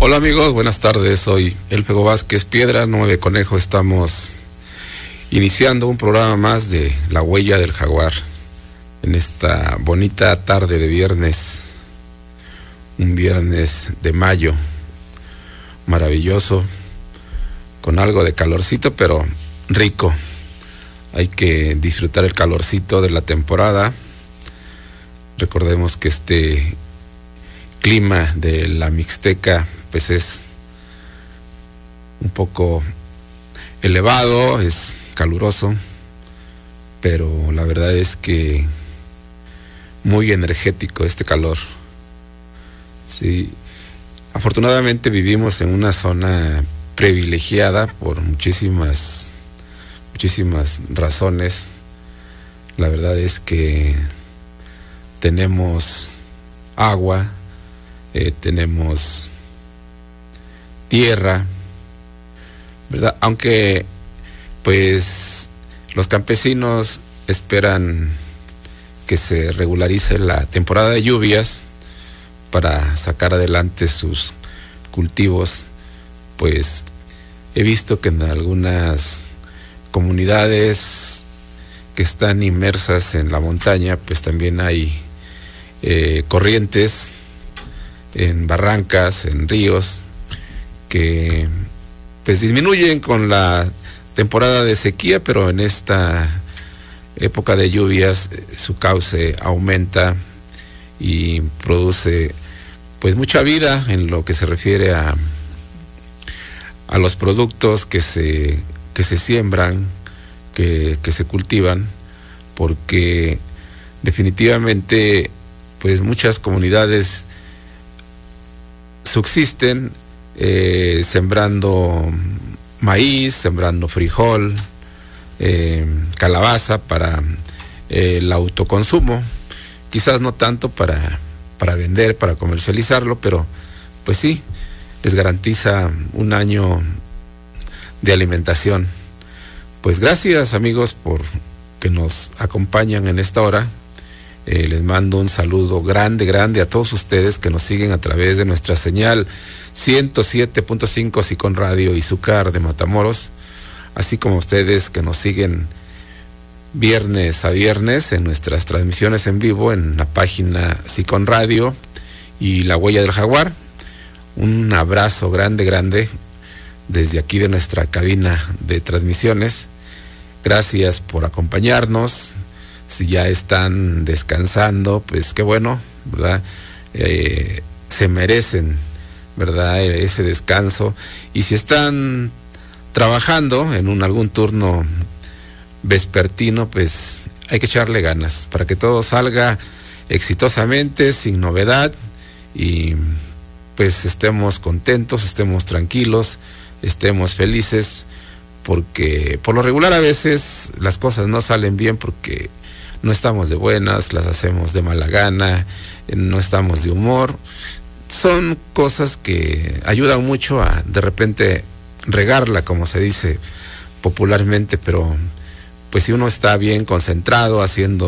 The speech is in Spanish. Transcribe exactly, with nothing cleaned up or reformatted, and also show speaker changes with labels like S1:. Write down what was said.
S1: Hola amigos, buenas tardes, soy Elfego Vázquez Piedra, Nueve Conejo. Estamos iniciando un programa más de La Huella del Jaguar en esta bonita tarde de viernes, un viernes de mayo, maravilloso, con algo de calorcito, pero rico. Hay que disfrutar el calorcito de la temporada. Recordemos que este clima de la Mixteca pues es un poco elevado, es caluroso, pero la verdad es que muy energético este calor. Sí, afortunadamente vivimos en una zona privilegiada por muchísimas muchísimas razones. La verdad es que tenemos agua, eh, tenemos tierra, ¿verdad? Aunque pues los campesinos esperan que se regularice la temporada de lluvias para sacar adelante sus cultivos, pues he visto que en algunas comunidades que están inmersas en la montaña, pues también hay eh, corrientes en barrancas, en ríos, que pues disminuyen con la temporada de sequía, pero en esta época de lluvias su cauce aumenta y produce pues mucha vida en lo que se refiere a a los productos que se que se siembran, que, que se cultivan, porque definitivamente pues muchas comunidades subsisten eh, sembrando maíz, sembrando frijol, eh, calabaza para eh, el autoconsumo, quizás no tanto para, para vender, para comercializarlo, pero pues sí, les garantiza un año de alimentación. Pues gracias amigos por que nos acompañan en esta hora. Eh, les mando un saludo grande, grande a todos ustedes que nos siguen a través de nuestra señal ciento siete punto cinco Sicón Radio Izúcar de Matamoros, así como ustedes que nos siguen viernes a viernes en nuestras transmisiones en vivo en la página Sicón Radio y La Huella del Jaguar. Un abrazo grande, grande desde aquí de nuestra cabina de transmisiones. Gracias por acompañarnos. Si ya están descansando, pues qué bueno, ¿verdad? Eh, se merecen, ¿verdad? Ese descanso. Y si están trabajando en un algún turno vespertino, pues hay que echarle ganas para que todo salga exitosamente, sin novedad, y pues estemos contentos, estemos tranquilos, estemos felices, porque por lo regular a veces las cosas no salen bien porque no estamos de buenas, las hacemos de mala gana, no estamos de humor. Son cosas que ayudan mucho a de repente regarla, como se dice popularmente, pero pues si uno está bien concentrado haciendo